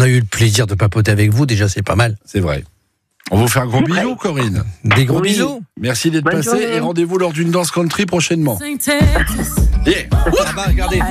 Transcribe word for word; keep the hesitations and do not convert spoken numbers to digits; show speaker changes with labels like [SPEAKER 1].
[SPEAKER 1] a eu le plaisir de papoter avec vous, déjà c'est pas mal.
[SPEAKER 2] C'est vrai. On vous fait un gros bisou, Corinne.
[SPEAKER 1] Des gros
[SPEAKER 3] Oui.
[SPEAKER 1] bisous.
[SPEAKER 2] Merci d'être
[SPEAKER 3] Bonne
[SPEAKER 2] passé
[SPEAKER 3] journée.
[SPEAKER 2] et rendez-vous lors d'une danse country prochainement. Yeah.
[SPEAKER 1] Ah bah, regardez.